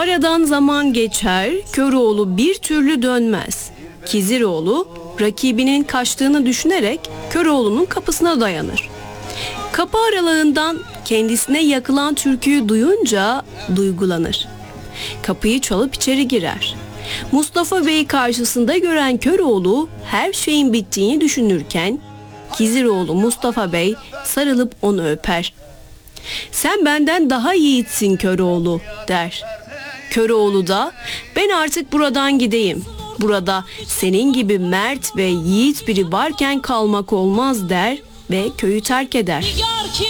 Aradan zaman geçer, Köroğlu bir türlü dönmez. Kiziroğlu rakibinin kaçtığını düşünerek Köroğlu'nun kapısına dayanır. Kapı aralığından kendisine yakılan türküyü duyunca duygulanır. Kapıyı çalıp içeri girer. Mustafa Bey'i karşısında gören Köroğlu her şeyin bittiğini düşünürken Kiziroğlu Mustafa Bey sarılıp onu öper. "Sen benden daha yiğitsin Köroğlu," der. Köroğlu da "Ben artık buradan gideyim. Burada senin gibi mert ve yiğit biri varken kalmak olmaz," der ve köyü terk eder.